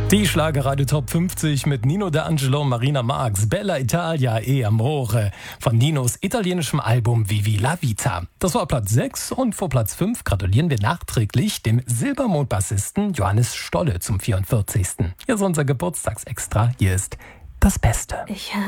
Die Schlagerradio Top 50 mit Nino D'Angelo, Marina Marx, Bella Italia e Amore von Ninos italienischem Album Vivi la Vita. Das war Platz 6 und vor Platz 5 gratulieren wir nachträglich dem Silbermond-Bassisten Johannes Stolle zum 44. Hier ist unser Geburtstagsextra. Hier ist das Beste.